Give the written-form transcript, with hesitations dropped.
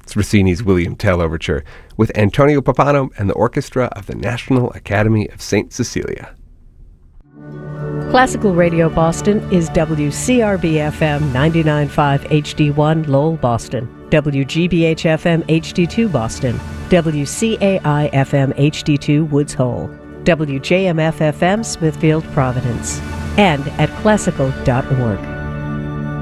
It's Rossini's William Tell Overture with Antonio Pappano and the orchestra of the National Academy of St. Cecilia. Classical Radio Boston is WCRB-FM 99.5 HD1 Lowell, Boston, WGBH-FM HD2 Boston, WCAI-FM HD2 Woods Hole, WJMF-FM Smithfield, Providence, and at classical.org.